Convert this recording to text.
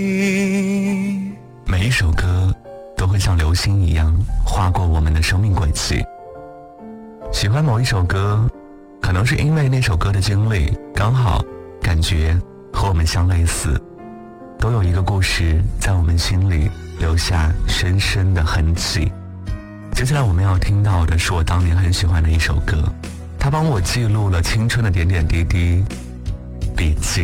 每一首歌都会像流星一样划过我们的生命轨迹。喜欢某一首歌，可能是因为那首歌的经历刚好感觉和我们相类似，都有一个故事在我们心里留下深深的痕迹。接下来我们要听到的是我当年很喜欢的一首歌，它帮我记录了青春的点点滴滴，笔记。